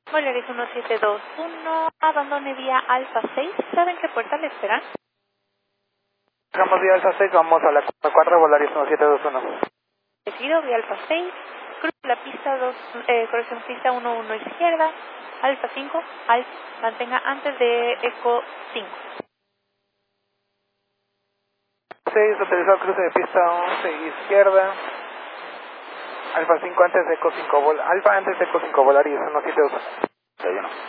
Volaris 1721, abandone vía Alfa 6. ¿Saben qué puerta le esperan? Dejamos vía Alfa 6, vamos a la 4, Volaris 1721. Decido vía Alfa 6, cruce la pista 2, corrección pista 11 izquierda, Alfa 5, Alfa, mantenga antes de Eco 5. 6, autorizado cruce de pista 11 izquierda, Alfa 5 antes de Eco 5, Alfa antes de Eco 5, Volaris 1721.